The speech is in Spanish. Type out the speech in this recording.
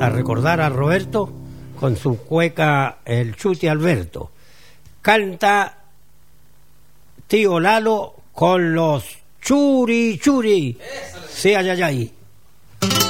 a recordar a Roberto con su cueca El Chuti Alberto. Canta Tío Lalo con los Churi Churi. Sí, ay, ay, ay.